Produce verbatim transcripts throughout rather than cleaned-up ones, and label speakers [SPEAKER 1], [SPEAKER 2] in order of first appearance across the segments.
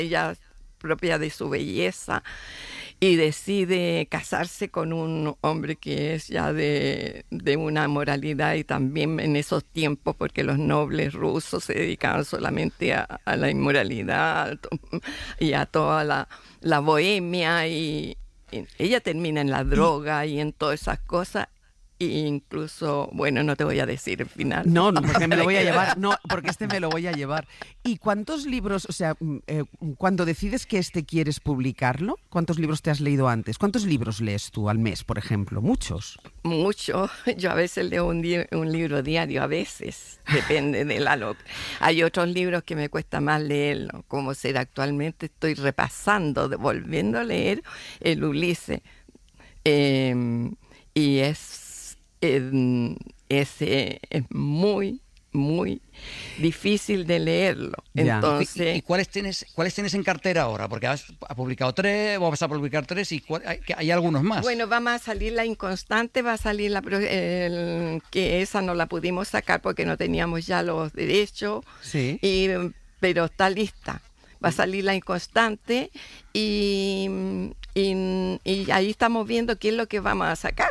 [SPEAKER 1] ella propia de su belleza, y decide casarse con un hombre que es ya de, de una moralidad, y también en esos tiempos, porque los nobles rusos se dedicaban solamente a, a la inmoralidad y a toda la, la bohemia, y, y ella termina en la droga y en todas esas cosas. E incluso, bueno, no te voy a decir el final.
[SPEAKER 2] No, no, porque me lo voy a llevar. No, porque este me lo voy a llevar. ¿Y cuántos libros, o sea, eh, cuando decides que este quieres publicarlo, cuántos libros te has leído antes? ¿Cuántos libros lees tú al mes, por ejemplo? ¿Muchos?
[SPEAKER 1] Mucho. Yo a veces leo un, di- un libro diario, a veces. Depende de la lo- Hay otros libros que me cuesta más leerlo, como ser actualmente. Estoy repasando, de- volviendo a leer el Ulises. Eh, y es... Eh, ese es muy, muy difícil de leerlo.
[SPEAKER 2] Ya.
[SPEAKER 1] Entonces,
[SPEAKER 3] ¿Y, y cuáles tienes cuáles tienes en cartera ahora? Porque has, has publicado tres, o vas a publicar tres, y cuál- hay, hay algunos más.
[SPEAKER 1] bueno, vamos a salir La Inconstante, va a salir la pro- el- que esa no la pudimos sacar porque no teníamos ya los derechos,
[SPEAKER 2] Sí.
[SPEAKER 1] y, pero está lista. Va a salir La Inconstante, y, y, y ahí estamos viendo qué es lo que vamos a sacar.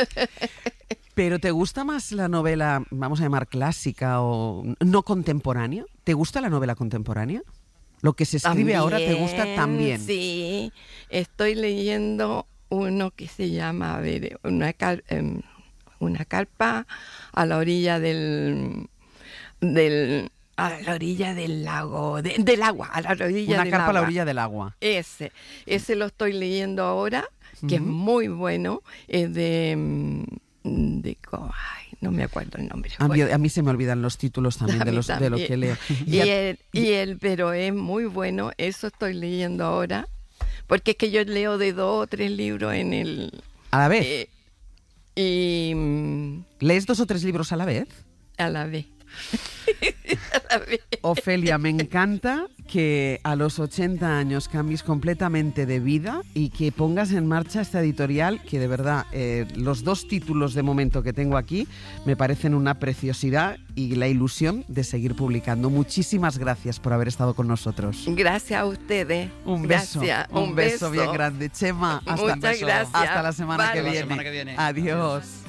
[SPEAKER 2] ¿Pero te gusta más la novela, vamos a llamar clásica o no contemporánea? ¿Te gusta la novela contemporánea? ¿Lo que se escribe
[SPEAKER 1] También,
[SPEAKER 2] ahora te gusta también?
[SPEAKER 1] Sí, estoy leyendo uno que se llama, a ver, una, car- em, una carpa a la orilla del... del a la orilla del lago, de- del agua, a la orilla
[SPEAKER 2] Una
[SPEAKER 1] del
[SPEAKER 2] carpa
[SPEAKER 1] agua.
[SPEAKER 2] a la orilla del agua.
[SPEAKER 1] Ese, ese lo estoy leyendo ahora, que es
[SPEAKER 2] Ujú.
[SPEAKER 1] muy bueno, es de... mm, de co- ay, no me acuerdo el nombre.
[SPEAKER 2] A mí,
[SPEAKER 1] Bueno.
[SPEAKER 2] a mí se me olvidan los títulos también
[SPEAKER 1] A
[SPEAKER 2] de,
[SPEAKER 1] mí
[SPEAKER 2] los, de lo
[SPEAKER 1] también.
[SPEAKER 2] que leo.
[SPEAKER 1] Y,
[SPEAKER 2] a-
[SPEAKER 1] el, y el, pero es muy bueno, eso estoy leyendo ahora, porque es que yo leo de dos o tres libros en el...
[SPEAKER 2] a la vez.
[SPEAKER 1] eh, y mm,
[SPEAKER 2] ¿Lees dos o tres libros a la vez?
[SPEAKER 1] a la vez. A la vez.
[SPEAKER 2] Ofelia, me encanta que a los ochenta años cambies completamente de vida y que pongas en marcha esta editorial que de verdad, eh, los dos títulos de momento que tengo aquí me parecen una preciosidad y la ilusión de seguir publicando. Muchísimas gracias por haber estado con nosotros.
[SPEAKER 1] Gracias a ustedes.
[SPEAKER 2] Un beso,
[SPEAKER 1] Gracias,
[SPEAKER 2] un beso bien grande. Chema, hasta,
[SPEAKER 1] Muchas gracias.
[SPEAKER 2] hasta la semana,
[SPEAKER 1] Vale.
[SPEAKER 2] que
[SPEAKER 3] Hasta la
[SPEAKER 2] viene.
[SPEAKER 3] semana que viene.
[SPEAKER 2] Adiós.